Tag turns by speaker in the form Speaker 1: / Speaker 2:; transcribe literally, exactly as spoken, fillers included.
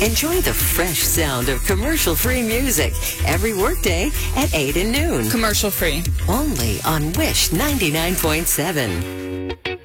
Speaker 1: Enjoy the fresh sound of commercial-free music every workday at eight and noon.
Speaker 2: Commercial free.
Speaker 1: Only on Wish ninety-nine point seven.